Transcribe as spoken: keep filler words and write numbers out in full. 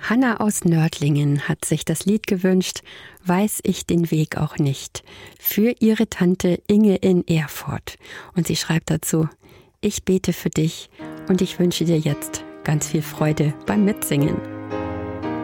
Hanna aus Nördlingen hat sich das Lied gewünscht, Weiß ich den Weg auch nicht, für ihre Tante Inge in Erfurt. Und sie schreibt dazu: Ich bete für dich und ich wünsche dir jetzt ganz viel Freude beim Mitsingen.